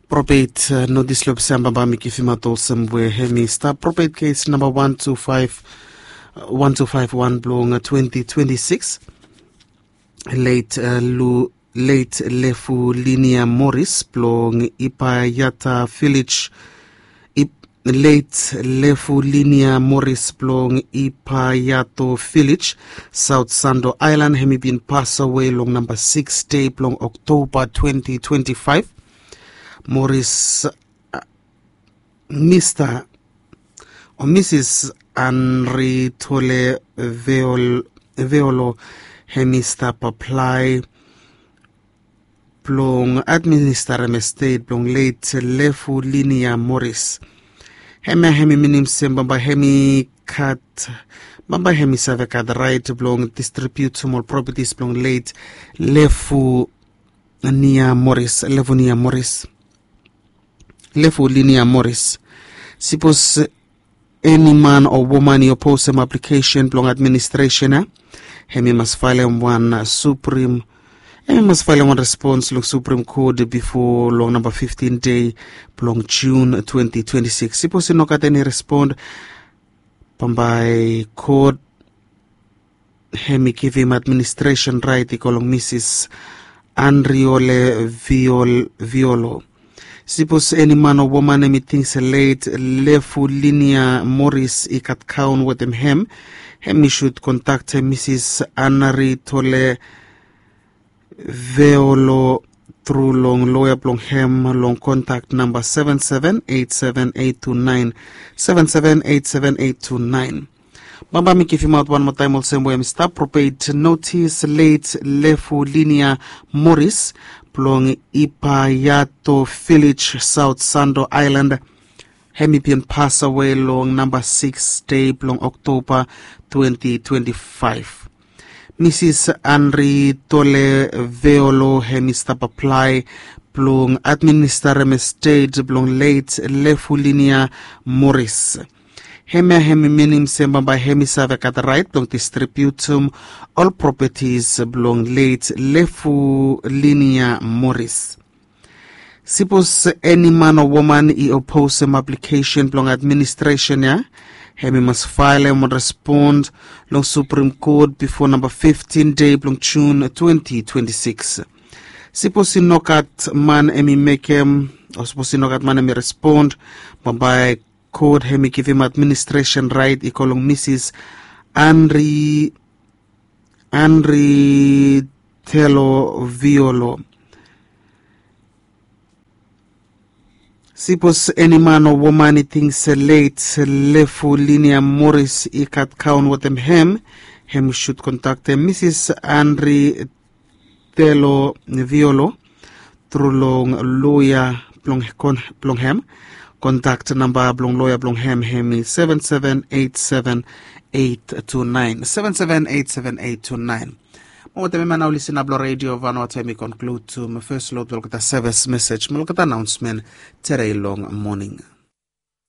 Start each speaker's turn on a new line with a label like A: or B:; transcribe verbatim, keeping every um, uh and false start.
A: Probate uh, notice lo Samba Bami Kifimatol Semwe Hemi Star Probate case number one two five one two five one blong twenty twenty six. Late uh, Lu late Lefu Linia Morris blong Ipayata Village. Late Lefu Linia Morris blong Ipayato Village, South Sando Island. Hemi been passed away long number six day blong October twenty twenty five. Morris, uh, Mister or Missus Henry Tole Veol, Veolo Hemista Paplai Blong Administrative Estate Blong Late Lefu Linia Morris. Hemi Hemi Minim Sembamba Hemi Cat Bamba Hemi Savekat right Blong distribute small properties Blong Late Lefu Nia Morris Lefu Nia Morris. Lefu Linia Morris. Suppose any man or woman you oppose some application blong administration, eh? Hemi must file one uh, supreme. Hemi must file one response long Supreme Court before long number fifteen day blong June twenty twenty six. Suppose no got any respond. By court. Hemi give him administration right. Ikolong Missus Andriole Viol Violo. Suppose any man or woman emi thinks late Lefu Linia Morris ikat count with him hem hemi should contact Missus Anari Tole Veolo through long lawyer blong hem long contact number seven seven eight seven eight two nine seven seven eight seven eight two nine. Bamba mi give him out one more time also we stop probate notice late Lefu Linia Morris blong Ipayato Village, South Sando Island. Hemi been passed away long number six day blong October twenty twenty five. Missus Henry Tole Veolo hemi stop apply blong Administrative Estate blong late Lefu Linia Morris. Hemi hemi minim semba by hemi savekat right blong distributum all properties blong late Lefu Linia Morris. Suppose any man or woman he oppose some application blong administration ya, hemi must file and respond long Supreme Court before number fifteen day blong June twenty twenty six. Suppose he knock at man hemi make him or suppose he knock at man hemi respond but by code hemi give him administration right ikolong Missus Henry Henry Telo Violo. Suppose any man or woman he thinks late Lefu Linia Morris ikat count with them hem him should contact them Missus Henry Telo Violo through long lawyer blong hem. Contact number blong lawyer blong hem hemi seven seven eight seven eight two nine seven seven eight seven eight two nine. Mo teme mana listen ablo radio vano teme conclude to my first load look at the service message look at announcement today long morning.